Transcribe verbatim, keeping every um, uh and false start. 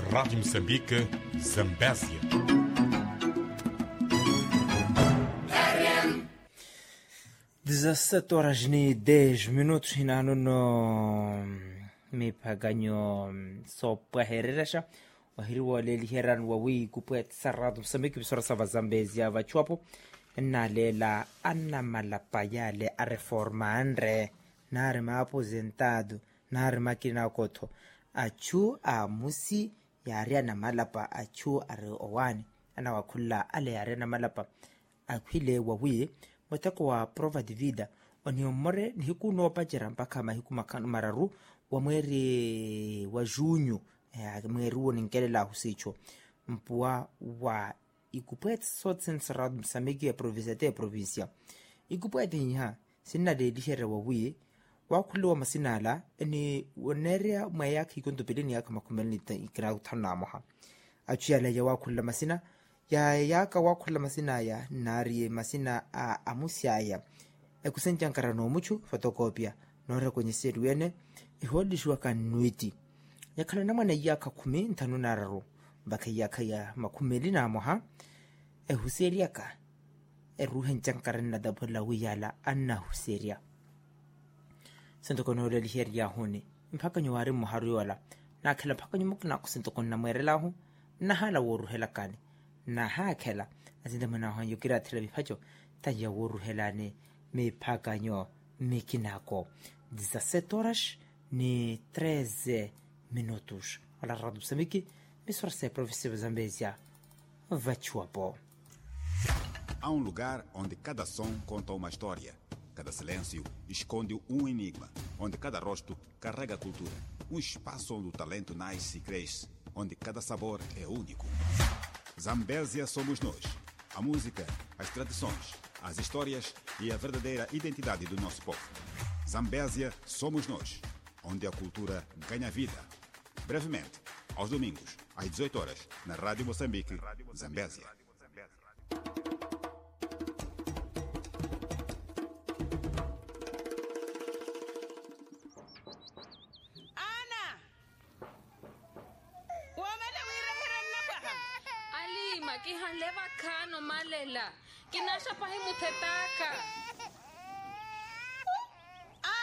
Rádio Moçambique, Zambésia. dezessete horas ni dez minutos hinano no mipaganyo sopa hereresha wahiri waleli heran wawi kupwet sarado Moçambique bisora sava Zambésia vachuapo na lela anna malapa yale a reforma andre nare ma aposentado nare makina koto achu a musi yare na malapa achu are owani ana wakulla ale yare na malapa akwile wawi watako wa prova de vida oniomore nihiku no pajera mpaka mahiku makano mararu wa mweri wa junho eh, mweri woni nkelela husicho mpua wa ikupet sotsen sarad Moçambique ya provincia te provincia ikupet nya sinna de dihere wa wi wa kulwa masinala ni woneria mayaki kunto pedini yaka makumeli ta ikra utana moha achuya le wa kulwa masina ya yaka wa kulwa masina ya nari masina a amusiaya ekusenjankara no muchu fotokopia nora kwenye sedu wene ihodi shwa kanuiti yakala na mwana yaka kumi ntanu nararo baka yaka ya makumeli na moha ehuseria ka eruhen jankara na dabola wiyala anna huseria sento kono le liheria hone mpaka nyawari muharu wala na kala mpaka nyumukna kusento konna mwerela hu na hala woru helakani na hakela azinda mana ho yukira tele bifacho taya woru helane me paganyo mekinako dezessete horas ni treze minutos ala Rádio Moçambique missorse província Zambésia vachuapo. Há um lugar onde cada som conta uma história, cada silêncio esconde um enigma, onde cada rosto carrega cultura, um espaço onde o talento nasce e cresce, onde cada sabor é único. Zambésia somos nós, a música, as tradições, as histórias e a verdadeira identidade do nosso povo. Zambésia somos nós, onde a cultura ganha vida. Brevemente, aos domingos, às dezoito horas, na Rádio Moçambique, Zambésia. Kihanleva kano malela kinasha pahimu tetaka